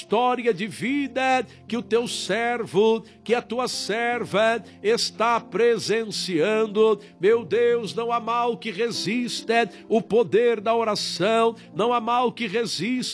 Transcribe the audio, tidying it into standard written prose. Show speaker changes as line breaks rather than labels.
história de vida que o teu servo, que a tua serva está presenciando. Meu Deus, não há mal que resista o poder da oração, não há mal que resista